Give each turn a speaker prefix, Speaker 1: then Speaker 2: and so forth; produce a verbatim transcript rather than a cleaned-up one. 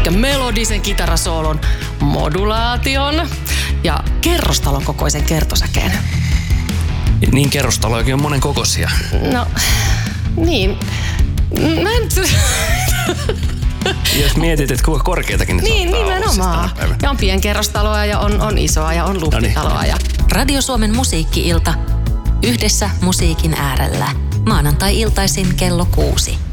Speaker 1: Eli melodisen kitarasoolon, modulaation ja kerrostalon kokoisen kertosäkeen.
Speaker 2: Niin kerrostalojakin on monen kokoisia.
Speaker 1: No, niin. Mä en...
Speaker 2: Jos mietit, että kuinka korkeitakin ne
Speaker 1: Niin,
Speaker 2: saattaa olla
Speaker 1: nimenomaan.
Speaker 2: siis tänä päivänä.
Speaker 1: Ja on pienkerrostaloa ja on, on isoa ja on luhtitaloa. Ja...
Speaker 3: Radio Suomen musiikki-ilta. Yhdessä musiikin äärellä. Maanantai-iltaisin kello kuusi.